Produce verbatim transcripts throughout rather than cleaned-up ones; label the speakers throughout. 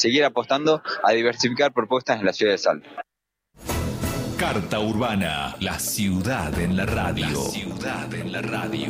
Speaker 1: seguir apostando a diversificar propuestas en la ciudad de Salta.
Speaker 2: Carta Urbana, la ciudad en la radio. La ciudad en la radio.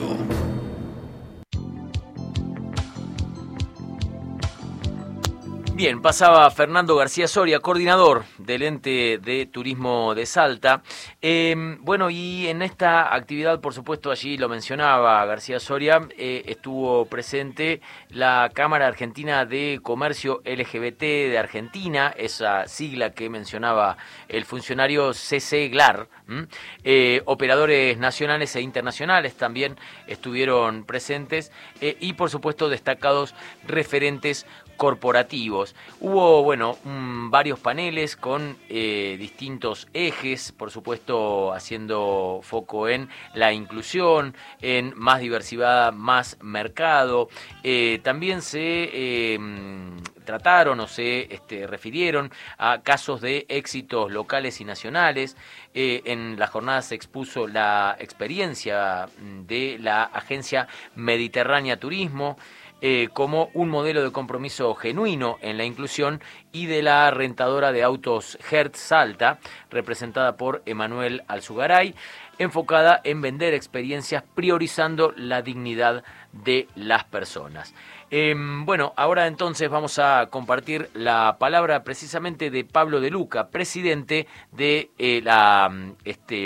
Speaker 3: Bien, pasaba Fernando García Soria, coordinador del Ente de Turismo de Salta. Eh, bueno, y en esta actividad, por supuesto, allí lo mencionaba García Soria, eh, estuvo presente la Cámara Argentina de Comercio L G B T de Argentina, esa sigla que mencionaba el funcionario C C G L A R. ¿m? Eh, operadores nacionales e internacionales también estuvieron presentes eh, y, por supuesto, destacados referentes corporativos. Hubo, bueno, um, varios paneles con eh, distintos ejes, por supuesto haciendo foco en la inclusión, en más diversidad, más mercado. Eh, también se eh, trataron o se este, refirieron a casos de éxitos locales y nacionales. Eh, en la jornada se expuso la experiencia de la Agencia Mediterránea Turismo, Eh, como un modelo de compromiso genuino en la inclusión, y de la rentadora de autos Hertz Salta, representada por Emanuel Alzugaray, enfocada en vender experiencias priorizando la dignidad de las personas. Eh, bueno, ahora entonces vamos a compartir la palabra precisamente de Pablo De Luca, presidente de eh, la... este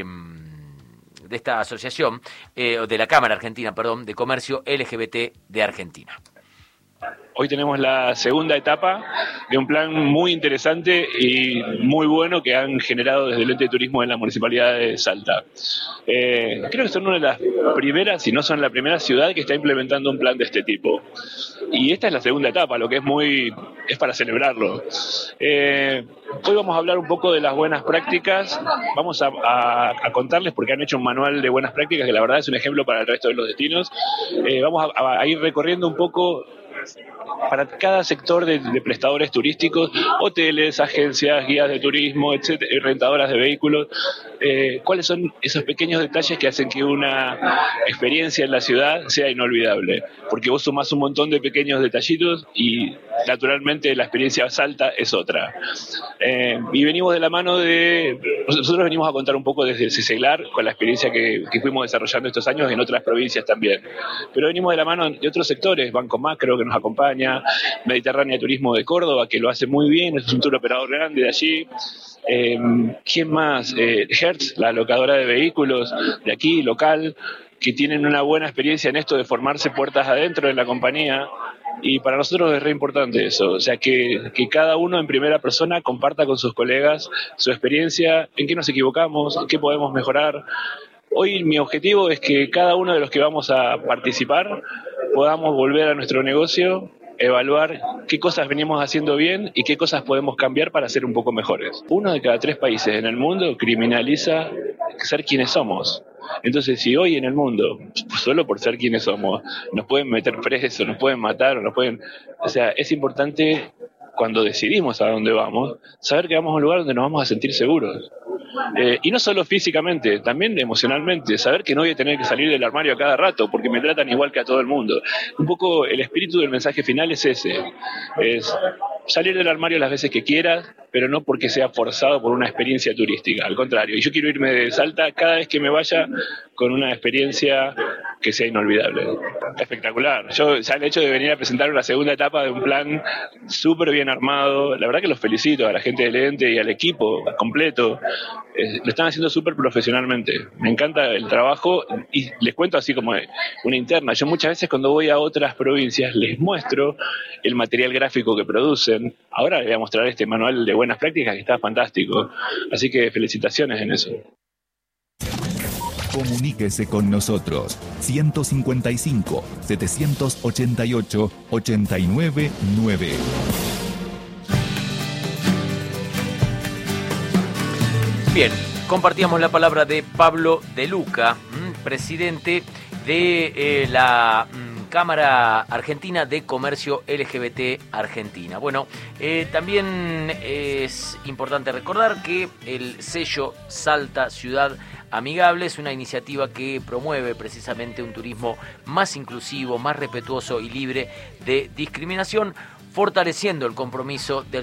Speaker 3: de esta asociación, eh, de la Cámara Argentina, perdón, de Comercio L G B T de Argentina.
Speaker 4: Hoy tenemos la segunda etapa de un plan muy interesante y muy bueno que han generado desde el Ente de Turismo en la Municipalidad de Salta. Eh, creo que son una de las primeras, si no son la primera ciudad que está implementando un plan de este tipo. Y esta es la segunda etapa, lo que es muy es para celebrarlo. Eh, hoy vamos a hablar un poco de las buenas prácticas. Vamos a, a, a contarles, porque han hecho un manual de buenas prácticas que la verdad es un ejemplo para el resto de los destinos. Eh, vamos a, a ir recorriendo un poco para cada sector de, de prestadores turísticos, hoteles, agencias, guías de turismo, etcétera, rentadoras de vehículos, eh, cuáles son esos pequeños detalles que hacen que una experiencia en la ciudad sea inolvidable, porque vos sumás un montón de pequeños detallitos y naturalmente la experiencia Salta es otra. Eh, y venimos de la mano de... Nosotros venimos a contar un poco desde el C C G L A R, con la experiencia que, que fuimos desarrollando estos años en otras provincias también. Pero venimos de la mano de otros sectores, Banco Macro, que nos acompaña, Mediterránea Turismo de Córdoba, que lo hace muy bien, es un tour operador grande de allí. Eh, ¿Quién más? Eh, Hertz, la locadora de vehículos de aquí, local, que tienen una buena experiencia en esto de formarse puertas adentro de la compañía. Y para nosotros es re importante eso, o sea, que, que cada uno en primera persona comparta con sus colegas su experiencia, en qué nos equivocamos, en qué podemos mejorar. Hoy mi objetivo es que cada uno de los que vamos a participar podamos volver a nuestro negocio, evaluar qué cosas venimos haciendo bien y qué cosas podemos cambiar para ser un poco mejores. Uno de cada tres países en el mundo criminaliza ser quienes somos. Entonces, si hoy en el mundo, solo por ser quienes somos, nos pueden meter presos, nos pueden matar, o nos pueden... O sea, es importante, cuando decidimos a dónde vamos, saber que vamos a un lugar donde nos vamos a sentir seguros. Eh, y no solo físicamente, también emocionalmente, saber que no voy a tener que salir del armario a cada rato porque me tratan igual que a todo el mundo. Un poco el espíritu del mensaje final es ese, es salir del armario las veces que quieras, pero no porque sea forzado por una experiencia turística, al contrario. Y yo quiero irme de Salta cada vez que me vaya con una experiencia que sea inolvidable. Espectacular. Yo ya el hecho de venir a presentar una segunda etapa de un plan súper bien armado, la verdad que los felicito a la gente del ente y al equipo completo. Eh, lo están haciendo súper profesionalmente. Me encanta el trabajo y les cuento así como una interna. Yo muchas veces cuando voy a otras provincias les muestro el material gráfico que producen. Ahora les voy a mostrar este manual de buenas prácticas que está fantástico. Así que felicitaciones en eso.
Speaker 2: Comuníquese con nosotros. ciento cincuenta y cinco, setecientos ochenta y ocho, ochenta y nueve nueve.
Speaker 3: Bien, compartíamos la palabra de Pablo De Luca, presidente de eh, la Cámara Argentina de Comercio L G B T Argentina. Bueno, eh, también es importante recordar que el sello Salta Ciudad Amigable es una iniciativa que promueve precisamente un turismo más inclusivo, más respetuoso y libre de discriminación, fortaleciendo el compromiso del